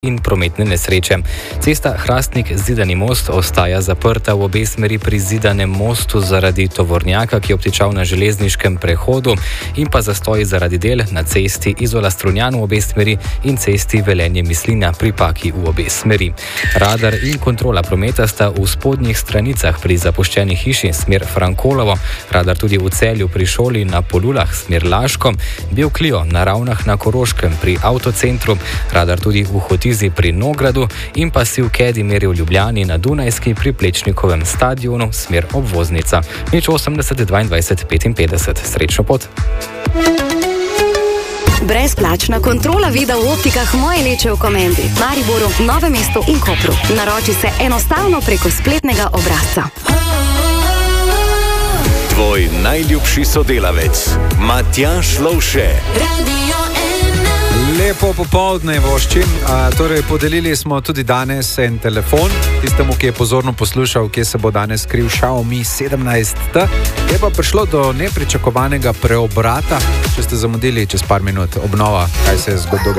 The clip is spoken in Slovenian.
in prometne nesreče. Cesta Hrastnik-Zidani most ostaja zaprta v obe smeri pri Zidanem mostu zaradi tovornjaka, ki je obtičal na železniškem prehodu, in pa zastoji zaradi del na cesti Izola-Strunjan v obe smeri in cesti Velenje-Mislina pri Paki v obe smeri. Radar in kontrola prometa sta v spodnjih stranicah pri zapuščeni hiši smer Frankolovo, radar tudi v Celju pri šoli na Polulah smer Laško, bil Clio na Ravnah na Koroškem pri avtocentru, radar tudi v Hotizi pri Nogradu in pa si v Kedi meri v Ljubljani na Dunajski pri Plečnikovem stadionu smer obvoznica. 080 22 55. Srečno pot! Brezplačna kontrola vida v optikah Moje Leče v Komendi, Mariboru, Novem mestu in Kopru. Naroči se enostavno preko spletnega obrazca. Tvoj najljubši sodelavec, Matjaž Lovše. Lepo popoldne voščim. Torej, podelili smo tudi danes en telefon tistemu, ki je pozorno poslušal, kje se bo danes skril Xiaomi 17T. Je pa prišlo do nepričakovanega preobrata. Če ste zamudili čez par minut, obnova, kaj se je dogaja.